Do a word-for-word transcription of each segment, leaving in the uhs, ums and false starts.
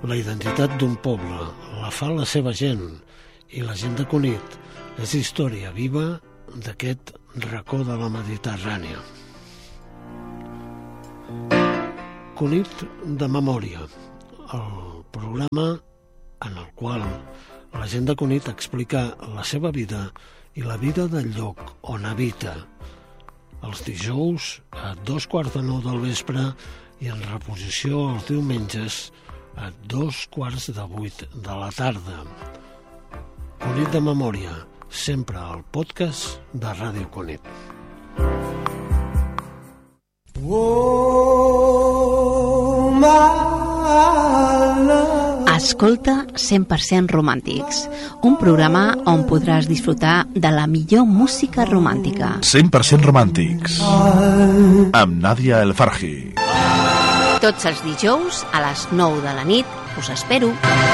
La identitat d'un poble la fa la seva gent, i la gent de Cunit és història viva d'aquest racó de la Mediterrània. Cunit de memòria, el programa en el qual la gent de Cunit explica la seva vida i la vida del lloc on habita. Els dijous a dos quarts de nou del vespre i en reposició els diumenges a dos quarts de vuit de la tarda. Cunit de memòria, sempre al podcast de Ràdio Cunit. Oh, my love. Escolta cent per cent Romàntics, un programa on podràs disfrutar de la millor música romàntica. cent per cent Romàntics, amb Nadia El Farhi. Tots els dijous a les nou de la nit us espero.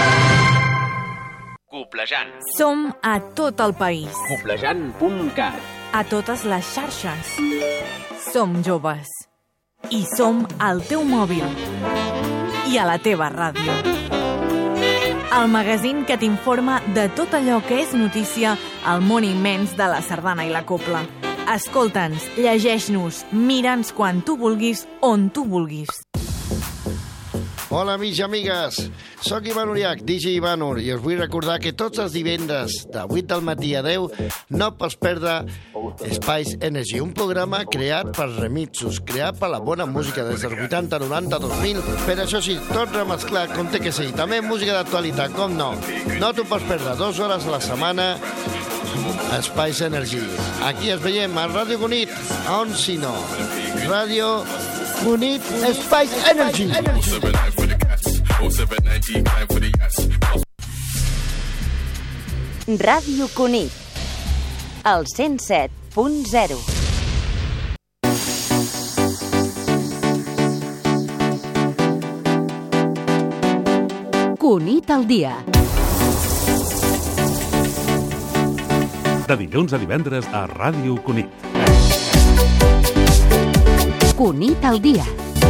Coplejant. Som a tot el país. Coplejant punt cat. A totes les xarxes. Som joves. I som al teu mòbil. I a la teva ràdio. El magazín que t'informa de tot allò que és notícia al món immens de la sardana i la copla. Escolta'ns, llegeix-nos, mira'ns quan tu vulguis, on tu vulguis. Hola, amics i amigues. Soc Ivan Uriach, D J Ivanur, i us vull recordar que tots els divendres de vuit del matí a deu no pots perdre Spice Energy, un programa creat per remixos, creat per la bona música des dels vuitanta, noranta, dos mil, per això sí, tot remesclat com té que ser. També música d'actualitat, com no. No t'ho pots perdre, dues hores a la setmana a Spice Energy. Aquí es veiem a Ràdio Cunit, on si no. Ràdio Cunit, Spice Energy. Ràdio Cunit, el cent set punt zero. Cunit al dia. De dilluns a divendres a Ràdio Cunit. Cunit al dia.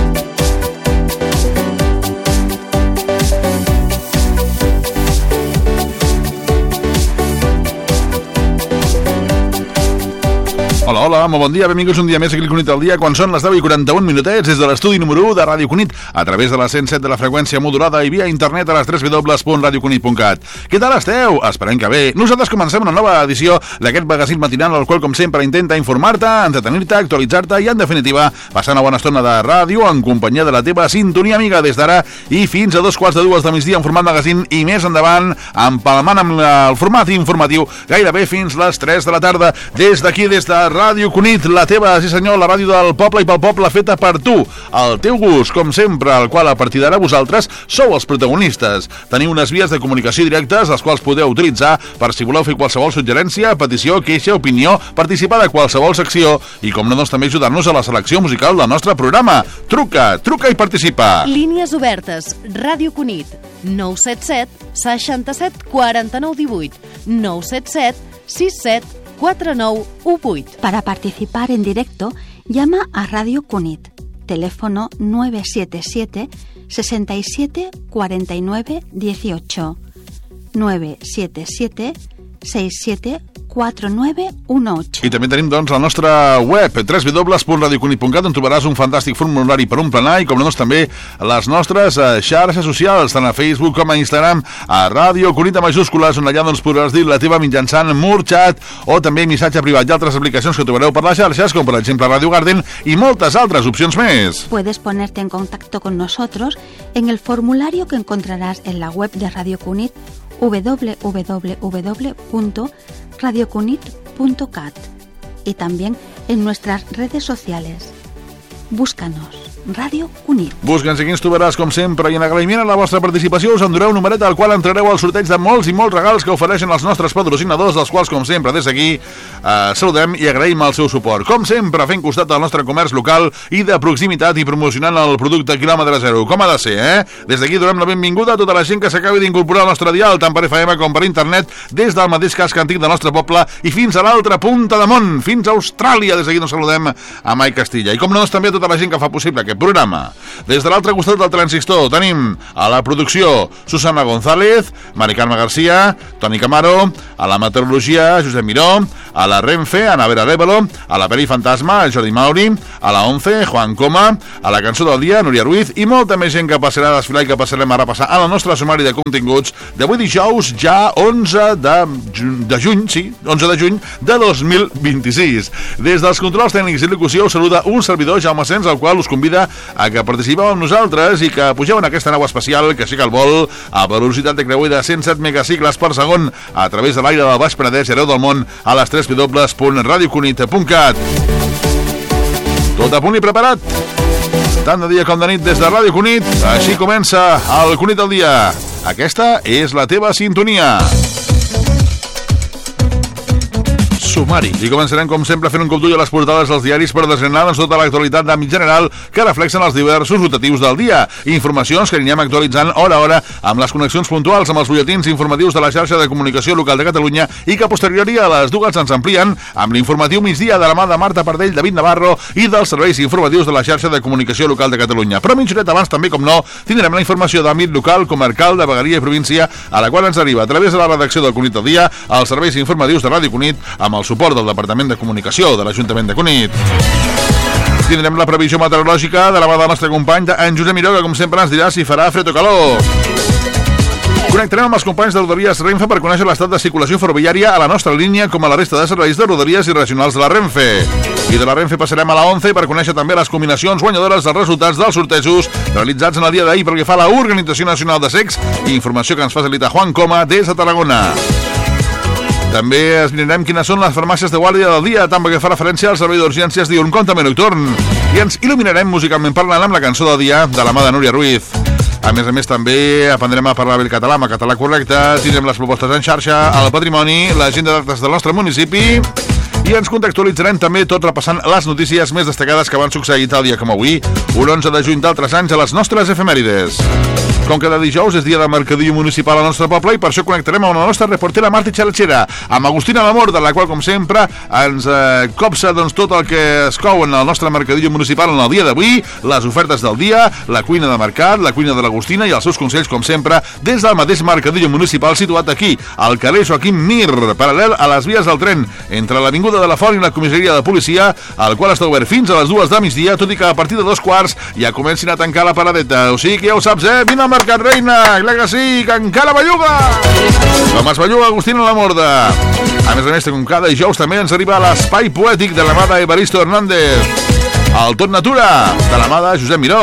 Hola, hola, molt bon dia, benvinguts un dia més aquí al Cunit al dia, quan són les deu i quaranta-un minutets des de l'estudi número u de Ràdio Cunit, a través de la cent set de la freqüència modulada i via internet a les w w w punt radio cunit punt cat. Què tal esteu? Esperem que bé. Nosaltres comencem una nova edició d'aquest magazín matinal, el qual, com sempre, intenta informar-te, entretenir-te, actualitzar-te i, en definitiva, passar una bona estona de ràdio en companyia de la teva sintonia amiga des d'ara i fins a dos quarts de dues del migdia en format magazín i més endavant, empalmant amb el format informatiu gairebé fins les tres de la tarda. Des d'aquí, des de Ràdio Cunit, la teva, sí senyor, la ràdio del poble i pel poble feta per tu, al teu gust, com sempre, al qual a partir d'ara vosaltres sou els protagonistes. Teniu unes vies de comunicació directes, les quals podeu utilitzar per si voleu fer qualsevol suggerència, petició, queixa, opinió, participar de qualsevol secció i, com no, doncs també ajudar-nos a la selecció musical del nostre programa. Truca, truca i participa. Línies obertes, Ràdio Cunit, nou set set, seixanta-set, quaranta-nou, divuit, nou set set, sis set, cuatro nueve uno ocho. Para participar en directo, llama a Radio Cunit. Teléfono nueve siete siete, seis siete, cuatro nueve, uno ocho. nueve siete siete, seis siete, cuatro nueve uno ocho. I també tenim, doncs, la nostra web, w w w punt radio cunit punt cat, on trobaràs un fantàstic formulari per omplenar i, com no, doncs, també les nostres eh, xarxes socials, tant a Facebook com a Instagram, a Ràdio Cunit a majúscules, on allà, doncs, podràs dir la teva mitjançant Murchat o també missatge privat i altres aplicacions que trobareu per les xarxes, com per exemple Radio Garden i moltes altres opcions més. Puedes ponerte en contacto con nosotros en el formulario que encontrarás en la web de Radio Cunit, w w w punto radio cunit punto cat, y también en nuestras redes sociales. Búscanos, Ràdio Cunit. Busca'ns, aquí ens trobaràs, com sempre, i en agraïment a la vostra participació us endureu un numeret al qual entrareu al sorteig de molts i molts regals que ofereixen els nostres patrocinadors, dels quals, com sempre, des d'aquí eh, saludem i agraïm el seu suport. Com sempre, fent costat al nostre comerç local i de proximitat i promocionant el producte quilòmetre zero, com ha de ser, eh? Des d'aquí donem la benvinguda a tota la gent que s'acabi d'incorporar al nostre dial, tant per F M com per internet, des del mateix casc antic del nostre poble i fins a l'altra punta de món, fins a Austràlia. Des d'aquí nos saludem a Mai Castilla. I com no, doncs, també a tota la gent que fa possible d'aquest programa. Des de l'altre costat del transistor tenim a la producció Susana González, Mari Carme García, Toni Camaro, a la meteorologia Josep Miró, a la Renfe Ana Vera Révalo, a la Peli Fantasma Jordi Mauri, a la Once Juan Coma, a la cançó del dia Núria Ruiz i molta més gent que passarà a desfilar i que passarem a repassar en el nostre sumari de continguts d'avui dijous ja onze de juny, de juny, sí, onze de juny de dos mil vint-i-sis. Des dels controls tècnics i locució us saluda un servidor, Jaume Sens, el qual us convida a que participeu amb nosaltres i que pugeu en aquesta nau espacial que aixeca el vol a velocitat de creuer de cent set megacicles per segon a través de l'aire del Baix Penedès i arreu del món a les tres w punt radio cunit punt cat. Tot a punt i preparat? Tant de dia com de nit des de Ràdio Cunit, així comença el Cunit del dia. Aquesta és la teva sintonia. Sumari. I començarem, com sempre, fent un cop d'ull a les portades dels diaris per desgranar-nos tota l'actualitat d'àmbit general que reflexen els diversos rotatius del dia. Informacions que anirem actualitzant hora a hora amb les connexions puntuals amb els butlletins informatius de la xarxa de comunicació local de Catalunya i que posteriori a les dues ens amplien amb l'informatiu migdia de la mà de Marta Pardell, David Navarro i dels serveis informatius de la xarxa de comunicació local de Catalunya. Però mitja horeta abans també, com no, tindrem la informació d'àmbit local, comarcal, de vegueria i província, a la qual ens arriba a través de la redacció del Cunit del dia, als serveis informatius de Ràdio Cunit, amb el suport del Departament de Comunicació de l'Ajuntament de Cunit. Tindrem la previsió meteorològica de la mà del nostre company en Josep Miró, que com sempre ens dirà si farà fred o calor. Connectarem amb els companys de Rodalies Renfe per conèixer l'estat de circulació ferroviària a la nostra línia com a la resta de serveis de Rodalies i regionals de la Renfe. I de la Renfe passarem a la Once per conèixer també les combinacions guanyadores dels resultats dels sortejos realitzats en el dia d'ahir pel que fa a la Organització Nacional de Secs, informació que ens facilita Juan Coma des de Tarragona. També esbrinarem quines són les farmàcies de guàrdia del dia, tant que fa referència al servei d'urgències diürn com també nocturn. I ens il·luminarem musicalment parlant amb la cançó del dia de la mà de Núria Ruiz. A més a més, també aprendrem a parlar bé el català, amb el català correcte, tindrem les propostes en xarxa, el patrimoni, l'agenda d'actes del nostre municipi i ens contextualitzarem també tot repassant les notícies més destacades que van succeir tal dia com avui, un onze de juny d'altres anys a les nostres efemèrides. Com cada dijous és dia de mercadillo municipal al nostre poble i per això connectarem amb la nostra reportera Marta Xalatxera, amb Agustina Lamor, de la qual, com sempre, ens eh, copsa doncs, tot el que es cou en el nostre mercadillo municipal en el dia d'avui, les ofertes del dia, la cuina de mercat, la cuina de l'Agustina i els seus consells, com sempre, des del mateix mercadillo municipal situat aquí, al carrer Joaquim Mir, paral·lel a les vies del tren, entre l'Avinguda de la Font i la comissaria de policia, el qual està obert fins a les dues de migdia, tot i que a partir de dos quarts ja comencin a tancar la paradeta. O sigui que ja ho saps, eh? Vine al mercat, reina, clar que sí, que encara belluga! Com es belluga Agustina Lamorda. A més a més, com cada dijous també ens arriba l'espai poètic de la mà d'Evaristo Hernández, el Tot Natura, de la mà de Josep Miró,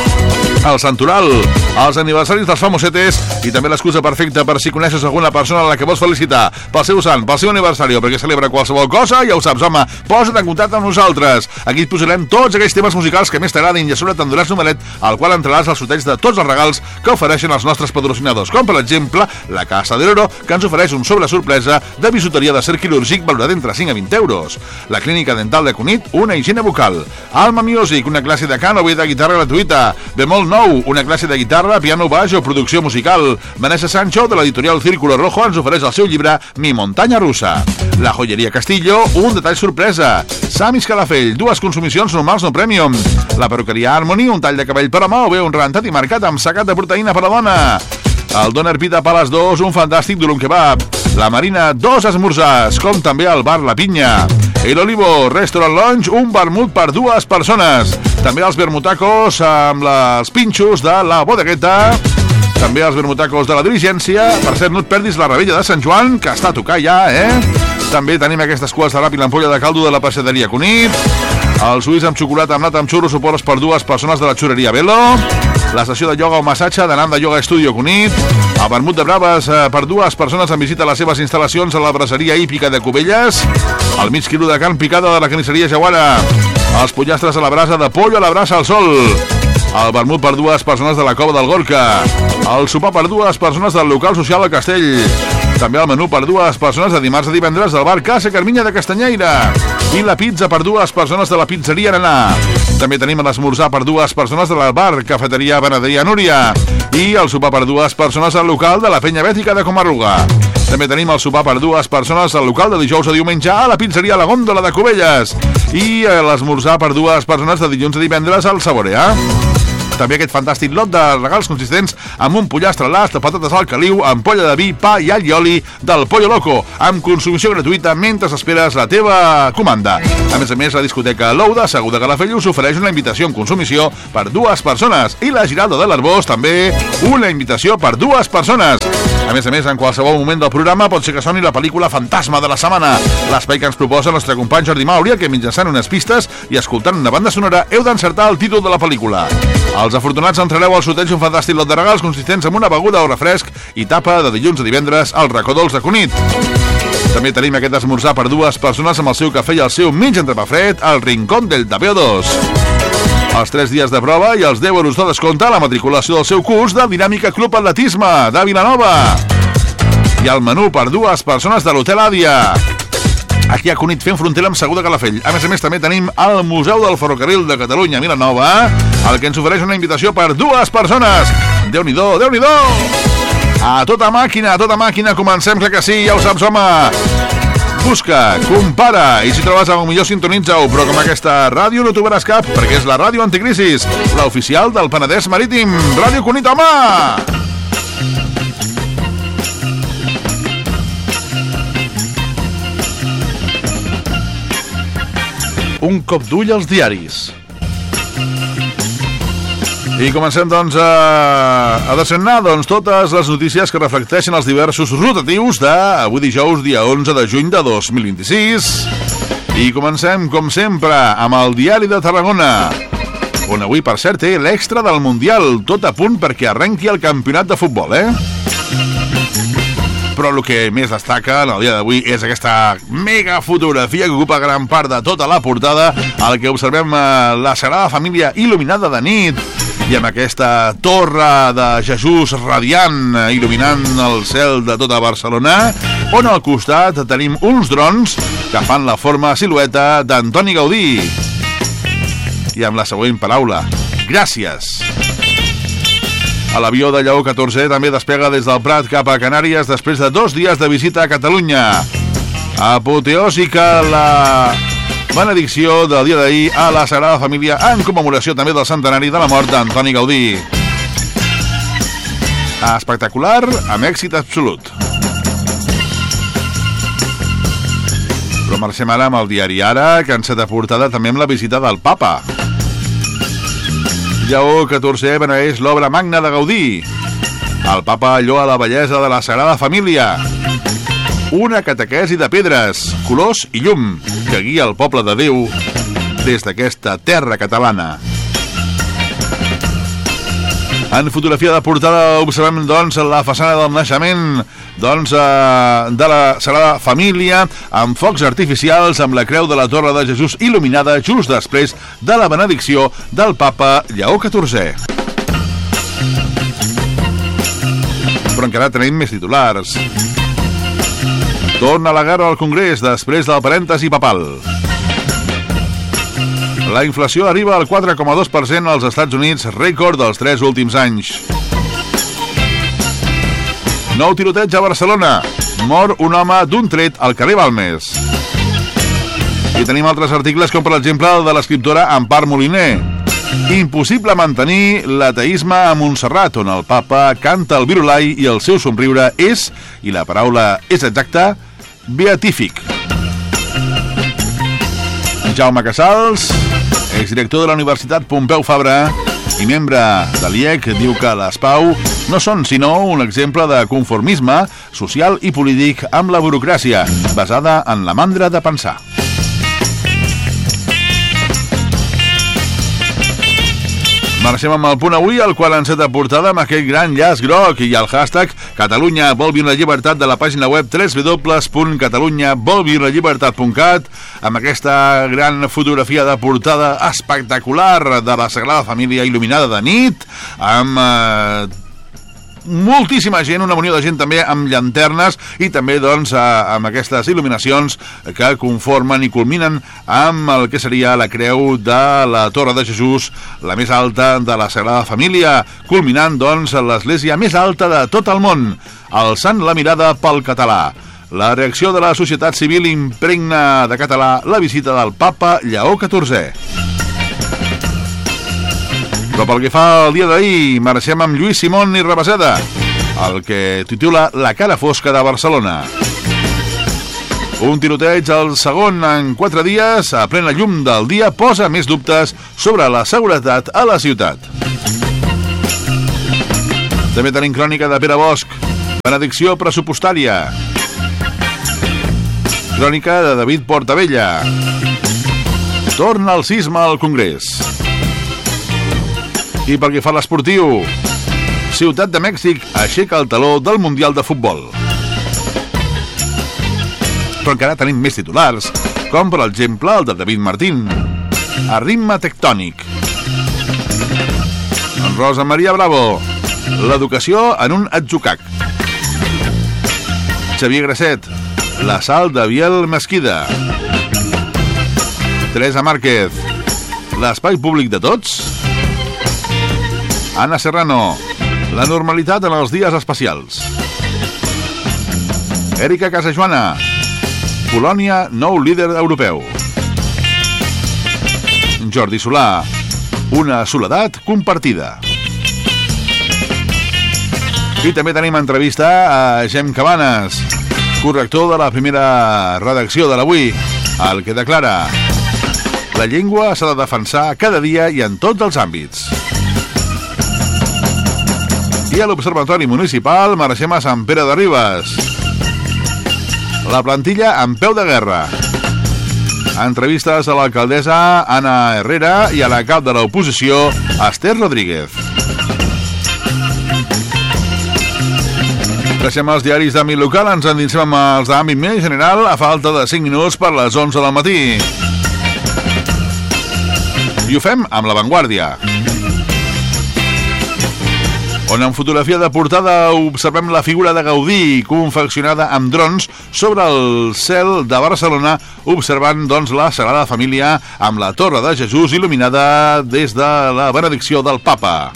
el Santoral, els aniversaris dels famosetes i també l'excusa perfecta per si coneixes alguna persona a la que vols felicitar pel seu sant, pel seu aniversari o perquè celebra qualsevol cosa, ja ho saps, home, posa't en contacte amb nosaltres. Aquí et posarem tots aquells temes musicals que més t'agradin i a sobre t'enduràs numeret al qual entraràs al sorteig de tots els regals que ofereixen els nostres patrocinadors, com per exemple la Casa de l'Oro, que ens ofereix un sobre sorpresa de bisuteria de cer quirúrgic valorat entre cinc a vint euros, la Clínica Dental de Cunit, una higiene bucal, Alma Music, una classe de cant o bé de guitarra gratuïta, Bemol Nou, una classe de guitarra, piano, baix o producció musical. Vanessa Sancho, de l'editorial Círculo Rojo, ens ofereix el seu llibre Mi Montaña Rusa. La Joyeria Castillo, un detall sorpresa. Samis Calafell, dues consumicions normals no premium. La perruqueria Harmony, un tall de cabell per home o bé un rentat i marcat amb sacat de proteïna per a dona. El Doner Pita Palace dos, un fantàstic durum kebab. La Marina, dos esmorzars, com també el bar La Pinya. El Olivo, Restaurant Lounge, un vermut per dues persones. També els vermutacos amb els pinxos de la bodegueta. També els vermutacos de la diligència. Per cert, no et perdis la rebella de Sant Joan, que està a tocar ja, eh? També tenim aquestes cues de rap i l'ampolla de caldo de la peixateria Cunit. El suís amb xocolata amb nata amb xurros o porres per dues persones de la xurreria Velo. La sessió de ioga o massatge de Nanda Yoga Studio Cunit. El vermut de braves eh, per dues persones en visita a les seves instal·lacions a la braseria hípica de Cubelles. El mig quilo de carn picada de la carnisseria Jaguara. Els pollastres a la brasa de pollo a la brasa al sol. El vermut per dues persones de la Cova del Gorka. El sopar per dues persones del local social al Castell. També el menú per dues persones de dimarts a divendres del bar Casa Carminya de Castanyeira. I la pizza per dues persones de la pizzeria Nanà. També tenim l'esmorzar per dues persones de la bar Cafeteria Panaderia Núria. I el sopar per dues persones al local de la Penya Bètica de Comarruga. També tenim el sopar per dues persones al local de dijous a diumenge a la pizzeria La Góndola de Cubelles. i l'esmorzar per dues persones de dilluns a divendres al Saboreà. També aquest fantàstic lot de regals consistents amb un pollastre a l'ast, patates al caliu, ampolla de vi, pa i all i oli del Pollo Loco, amb consumició gratuïta mentre esperes la teva comanda. A més a més, la discoteca Louda, segur de Calafell, us ofereix una invitació en consumició per dues persones i la Giralda de l'Arbós també una invitació per dues persones. A més a més, en qualsevol moment del programa pot ser que soni la pel·lícula Fantasma de la setmana, l'espai que ens proposa el nostre company Jordi Mauri, que mitjançant unes pistes i escoltant una banda sonora heu d'encertar el títol de la pel·lícula. Els afortunats entrareu al sorteig un fantàstic lot de regals consistents en una beguda o refresc i tapa de dilluns a divendres al Racó Dolç de Cunit. També tenim aquest esmorzar per dues persones amb el seu cafè i el seu mig entrepà fred al Rincón del Tapeo dos. Els tres dies de prova i els deu euros de descompte a la matriculació del seu curs de Dinàmica Club Atletisme de Vilanova. I el menú per dues persones de l'Hotel Àdia. Aquí a Cunit fent frontera amb Segur de Calafell. A més a més també tenim el Museu del Ferrocarril de Catalunya a Vilanova, el que ens ofereix una invitació per dues persones. Déu-n'hi-do, Déu-n'hi-do! A tota màquina, a tota màquina, comencem, clar que sí, ja ho saps, home. Busca, compara, i si trobes algú millor sintonitza-ho, però com aquesta ràdio no trobaràs cap, perquè és la ràdio Anticrisis, l'oficial del Penedès Marítim. Ràdio Cunit, home! Un cop d'ull als diaris. I comencem, doncs, a, a descennar doncs, totes les notícies que reflecteixen els diversos rotatius d'avui dijous, dia onze de juny de dos mil vint-i-sis. I comencem, com sempre, amb el Diari de Tarragona, on avui, per cert, té l'extra del Mundial, tot a punt perquè arrenqui el campionat de futbol, eh? Però el que més destaca en el dia d'avui és aquesta mega fotografia que ocupa gran part de tota la portada, al que observem la Sagrada Família il·luminada de nit i amb aquesta torre de Jesús radiant il·luminant el cel de tota Barcelona, on al costat tenim uns drons que fan la forma silueta d'Antoni Gaudí. I amb la següent paraula: gràcies. A l'avió de Lleó catorze també despega des del Prat cap a Canàries després de dos dies de visita a Catalunya. Apoteòsica la benedicció del dia d'ahir a la Sagrada Família en commemoració també del centenari de la mort d'Antoni Gaudí. Espectacular, amb èxit absolut. Però marxem ara amb el diari Ara, que ens ha de portada també amb la visita del Papa. Lleó catorze beneeix l'obra magna de Gaudí. El Papa lloa la bellesa de la Sagrada Família. Una catequesi de pedres, colors i llum que guia el poble de Déu des d'aquesta terra catalana. En fotografia de portada observem, doncs, la façana del naixement doncs, eh, de la Sagrada Família amb focs artificials amb la creu de la Torre de Jesús il·luminada just després de la benedicció del Papa Lleó catorze. Però encara tenim més titulars. Torna la guerra al Congrés després del parèntesi papal. La inflació arriba al quatre coma dos per cent als Estats Units, rècord dels tres últims anys. Nou tiroteig a Barcelona. Mor un home d'un tret al carrer Balmes. I tenim altres articles com, per exemple, el de l'escriptora Empar Moliner. Impossible mantenir l'ateisme a Montserrat, on el Papa canta el virulai i el seu somriure és, i la paraula és exacta, beatífic. Jaume Casals, exdirector de la Universitat Pompeu Fabra i membre de l'I E C, diu que les Pau no són sinó un exemple de conformisme social i polític amb la burocràcia, basada en la mandra de pensar. Marxem amb el Punt Avui, el qual ens ha de portada amb aquest gran llaç groc i el hashtag Catalunya vol viure la llibertat de la pàgina web w w w punt catalunya vol viure la llibertat punt cat, amb aquesta gran fotografia de portada espectacular de la Sagrada Família il·luminada de nit, amb eh, moltíssima gent, una munió de gent també amb llanternes i també doncs amb aquestes il·luminacions que conformen i culminen amb el que seria la creu de la Torre de Jesús, la més alta de la Sagrada Família, culminant doncs l'església més alta de tot el món, alçant la mirada pel català. La reacció de la societat civil impregna de català la visita del papa Lleó catorzè. Però pel que fa al dia d'ahir, marxem amb Lluís Simón i Rabaseda, el que titula La cara fosca de Barcelona. Un tiroteig al segon en quatre dies, a plena llum del dia, posa més dubtes sobre la seguretat a la ciutat. També tenim crònica de Pere Bosch, benedicció pressupostària. Crònica de David Portabella. Torna el sisme al Congrés. I pel que fa a l'esportiu, Ciutat de Mèxic aixeca el taló del Mundial de Futbol. Però encara tenim més titulars, com per exemple el de David Martín. A ritme tectònic. Rosa Maria Bravo. L'educació en un atzucac. Xavier Grasset. L'assalt de Biel Mesquida. Teresa Márquez. L'espai públic de tots. Anna Serrano. La normalitat en els dies especials. Èrica Casajoana. Polònia, nou líder europeu. Jordi Solà. Una soledat compartida. I també tenim entrevista a Gem Cabanes, corrector de la primera redacció de l'Avui, el que declara: la llengua s'ha de defensar cada dia i en tots els àmbits. I a l'Observatori Municipal marxem a Sant Pere de Ribes. La plantilla en peu de guerra. Entrevistes a l'alcaldessa Anna Herrera i a la cap de l'oposició Esther Rodríguez. Deixem els diaris d'àmbit local, ens endinsem amb els d'àmbit més general a falta de cinc minuts per les onze del matí. I ho fem amb La Vanguardia, on en fotografia de portada observem la figura de Gaudí confeccionada amb drons sobre el cel de Barcelona, observant doncs la Sagrada Família amb la Torre de Jesús il·luminada des de la benedicció del Papa.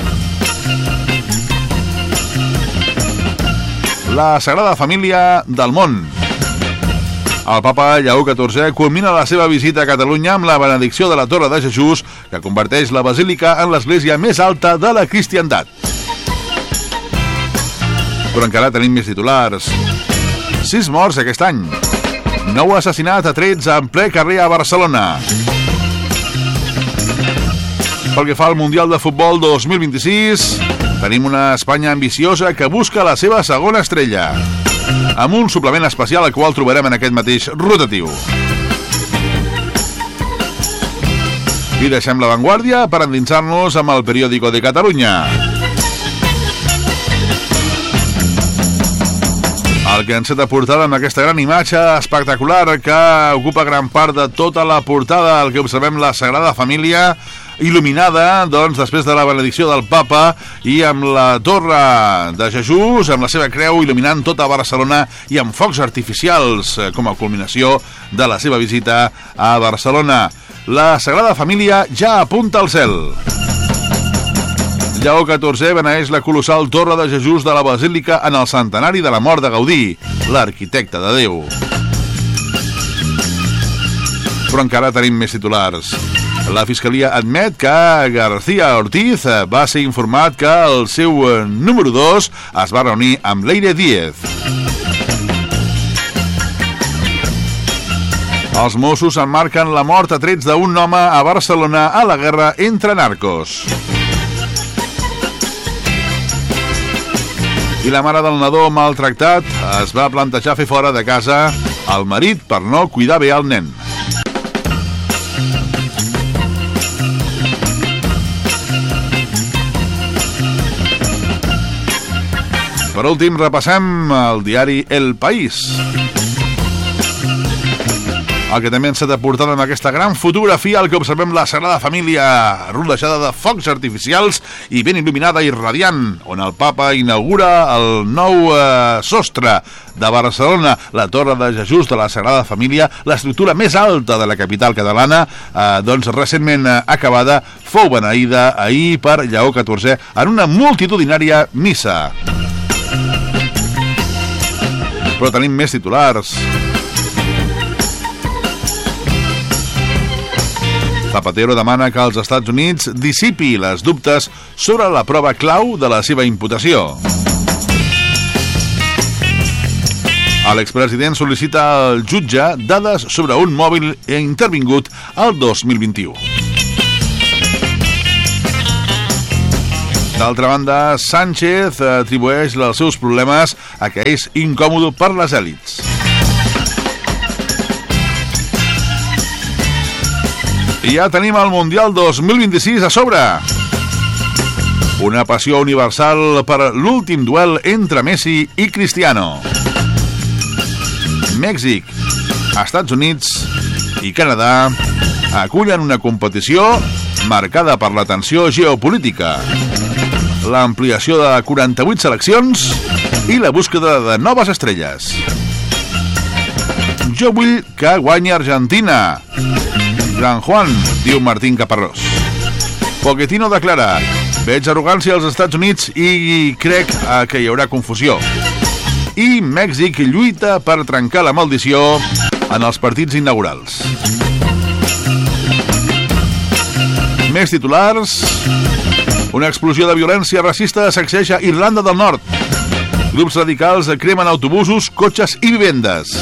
La Sagrada Família del món. El papa Lleó catorzè culmina la seva visita a Catalunya amb la benedicció de la Torre de Jesús, que converteix la basílica en l'església més alta de la cristiandat. Però encara tenim més titulars. Sis morts aquest any. Nou assassinat a trets en ple carrer a Barcelona. Pel que fa al Mundial de Futbol dos mil vint-i-sis, tenim una Espanya ambiciosa que busca la seva segona estrella, amb un suplement especial al qual trobarem en aquest mateix rotatiu. I deixem La Vanguardia per endinsar-nos amb el Periódico de Catalunya. El que enceta portada amb aquesta gran imatge espectacular que ocupa gran part de tota la portada, el que observem la Sagrada Família il·luminada, doncs, després de la benedicció del Papa i amb la Torre de Jesús, amb la seva creu il·luminant tota Barcelona i amb focs artificials com a culminació de la seva visita a Barcelona. La Sagrada Família ja apunta al cel. Lleó catorzè beneeix la colossal Torre de Jesús de la Basílica en el centenari de la mort de Gaudí, l'arquitecte de Déu. Però encara tenim més titulars. La Fiscalia admet que García Ortiz va ser informat que el seu número dos es va reunir amb Leire Díez. Els Mossos emmarquen la mort a trets d'un home a Barcelona a la guerra entre narcos. I la mare del nadó maltractat es va plantejar fer fora de casa el marit per no cuidar bé el nen. Per últim, repassem el diari El País, el que també ens ha portat amb aquesta gran fotografia, el que observem la Sagrada Família rodejada de focs artificials i ben il·luminada i radiant, on el Papa inaugura el nou eh, sostre de Barcelona, la Torre de Jesús de la Sagrada Família, l'estructura més alta de la capital catalana, eh, doncs recentment acabada, fou beneïda ahir per Lleó catorzè en una multitudinària missa. Però tenim més titulars. Zapatero demana que els Estats Units dissipi les dubtes sobre la prova clau de la seva imputació. L'expresident sol·licita al jutge dades sobre un mòbil intervingut el dos mil vint-i-u. D'altra banda, Sánchez atribueix els seus problemes a que és incòmode per les èlits. I ja tenim el Mundial dos mil vint-i-sis a sobre. Una passió universal per l'últim duel entre Messi i Cristiano. Mèxic, Estats Units i Canadà acullen una competició marcada per la tensió geopolítica, l'ampliació de quaranta-vuit seleccions i la búsqueda de noves estrelles. Jo vull que guanyi Argentina. Gran Juan, diu Martín Caparrós. Pochettino declara: veig arrogància als Estats Units i crec que hi haurà confusió. I Mèxic lluita per trencar la maldició en els partits inaugurals. Més titulars. Una explosió de violència racista sacseja Irlanda del Nord. Grups radicals cremen autobusos, cotxes i vivendes.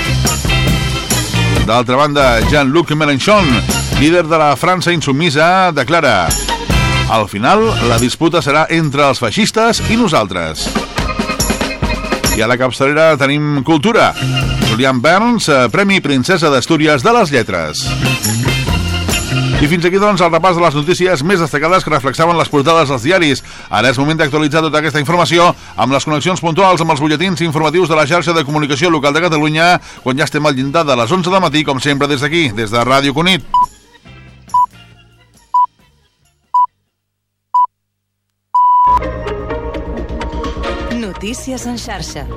D'altra banda, Jean-Luc Mélenchon, líder de la França insubmisa, declara: al final, la disputa serà entre els feixistes i nosaltres. I a la capçalera tenim cultura. Julian Burns, Premi Princesa d'Astúries de les Lletres. I fins aquí, doncs, el repàs de les notícies més destacades que reflexaven les portades dels diaris. Ara és moment d'actualitzar tota aquesta informació amb les connexions puntuals amb els butlletins informatius de la xarxa de comunicació local de Catalunya, quan ja estem al llindar de les onze del matí, com sempre des d'aquí, des de Ràdio Cunit. Notícies en xarxa.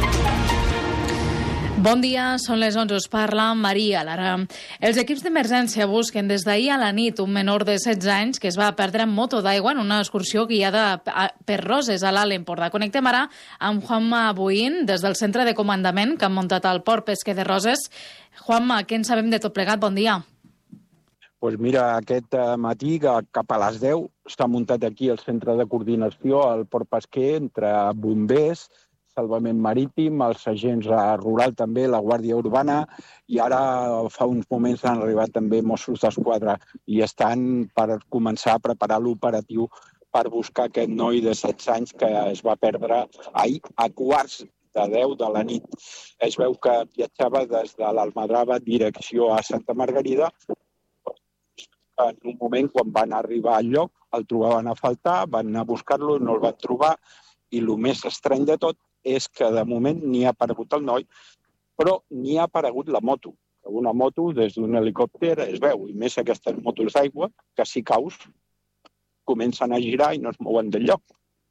Bon dia, són les onze, us parla Maria Lara. Els equips d'emergència busquen des d'ahir a la nit un menor de setze anys que es va perdre en moto d'aigua en una excursió guiada per Roses a l'Alt Empordà. Connectem ara amb Juanma Buín, des del centre de comandament que han muntat al port pesquer de Roses. Juanma, què en sabem de tot plegat? Bon dia. Pues mira, aquest matí, cap a les deu, està muntat aquí el centre de coordinació al port pesquer entre bombers, salvament marítim, els agents rural també, la Guàrdia Urbana, i ara fa uns moments han arribat també Mossos d'Esquadra i estan per començar a preparar l'operatiu per buscar aquest noi de setze anys que es va perdre ahir a quarts de deu de la nit. Es veu que viatjava des de l'Almadrava direcció a Santa Margarida. En un moment, quan van arribar al lloc, el trobaven a faltar, van anar a buscar-lo, no el van trobar, i el més estrany de tot és que de moment ni ha aparegut el noi, però ni ha aparegut la moto. Una moto des d'un helicòpter es veu, i més aquestes motos d'aigua, que si caus, comencen a girar i no es mouen del lloc.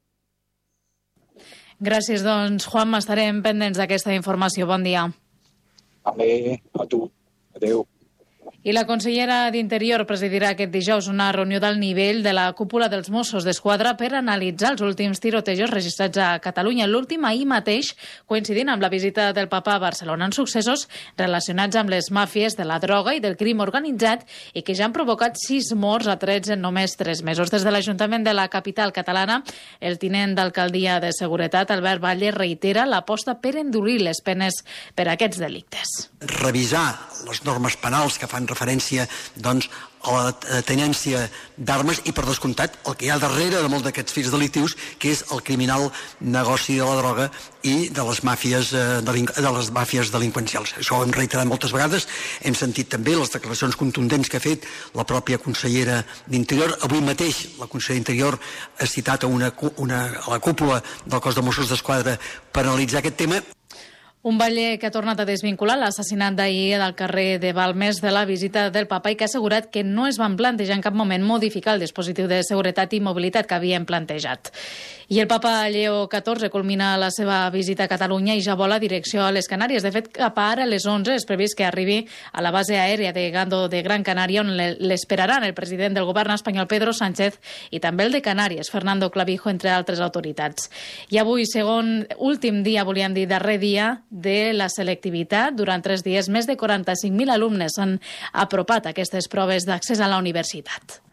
Gràcies, doncs, Juan, estarem pendents d'aquesta informació. Bon dia. Vale, a tu. Adéu. I la consellera d'Interior presidirà aquest dijous una reunió d'alt nivell de la cúpula dels Mossos d'Esquadra per analitzar els últims tirotejos registrats a Catalunya. L'últim ahir mateix, coincidint amb la visita del papa a Barcelona, en successos relacionats amb les màfies de la droga i del crim organitzat i que ja han provocat sis morts a trets en només tres mesos. Des de l'Ajuntament de la capital catalana, el tinent d'Alcaldia de Seguretat, Albert Valle, reitera l'aposta per endurir les penes per a aquests delictes. Revisar les normes penals que fan referència doncs, a la tenència d'armes i, per descomptat, el que hi ha darrere de molts d'aquests fets delictius, que és el criminal negoci de la droga i de les màfies, de les màfies delinqüencials. Això ho hem reiterat moltes vegades, hem sentit també les declaracions contundents que ha fet la pròpia consellera d'Interior. Avui mateix la consellera d'Interior ha citat a, una, una, a la cúpula del cos de Mossos d'Esquadra per analitzar aquest tema. Un Valle que ha tornat a desvincular l'assassinat d'ahir del carrer de Balmes de la visita del papa i que ha assegurat que no es van plantejar en cap moment modificar el dispositiu de seguretat i mobilitat que havien plantejat. I el papa Lleó catorze culmina la seva visita a Catalunya i ja vola direcció a les Canàries. De fet, cap ara a les onze és previst que arribi a la base aèria de Gando de Gran Canària, on l'esperaran el president del govern espanyol, Pedro Sánchez, i també el de Canàries, Fernando Clavijo, entre altres autoritats. I avui, segon últim dia, volíem dir darrer dia, de la selectivitat. Durant tres dies, més de quaranta-cinc mil alumnes han apropat aquestes proves d'accés a la universitat.